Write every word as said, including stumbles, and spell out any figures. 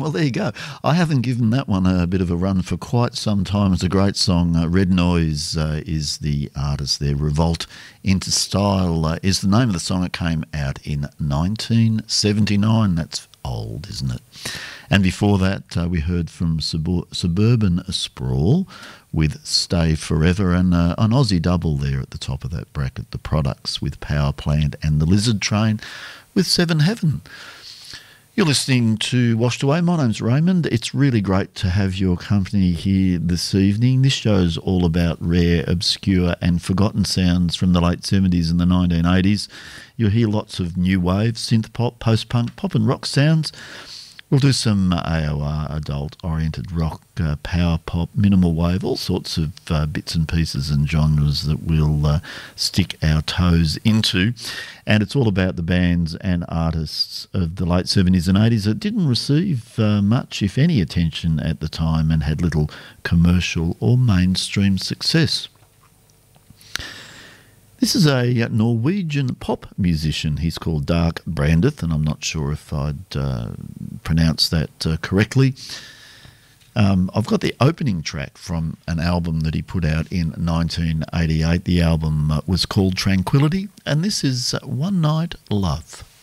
Well, there you go. I haven't given that one a bit of a run for quite some time. It's a great song. Uh, Red Noise uh, is the artist there. Revolt into Style uh, is the name of the song. It came out in nineteen seventy-nine. That's old, isn't it? And before that, uh, we heard from Subur- Suburban Sprawl with Stay Forever, and uh, an Aussie double there at the top of that bracket, The Products with Power Plant, and The Lizard Train with Seven Heaven. You're listening to Washed Away. My name's Raymond. It's really great to have your company here this evening. This show's all about rare, obscure and forgotten sounds from the late seventies and the nineteen eighties. You'll hear lots of new wave, synth pop, post-punk, pop and rock sounds. We'll do some A O R, adult-oriented rock, uh, power pop, minimal wave, all sorts of uh, bits and pieces and genres that we'll uh, stick our toes into. And it's all about the bands and artists of the late seventies and eighties that didn't receive uh, much, if any, attention at the time and had little commercial or mainstream success. This is a Norwegian pop musician. He's called Dark Brandeth, and I'm not sure if I'd uh, pronounced that uh, correctly. Um, I've got the opening track from an album that he put out in nineteen eighty-eight. The album uh, was called Tranquility, and this is uh, One Night Love.